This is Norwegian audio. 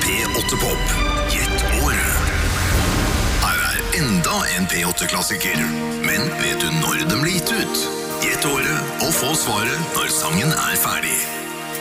P8-pop. Gjett året. Her enda en P8-klassiker. Men vet du når den ble gitt ut? Gjett året og få svaret når sangen ferdig.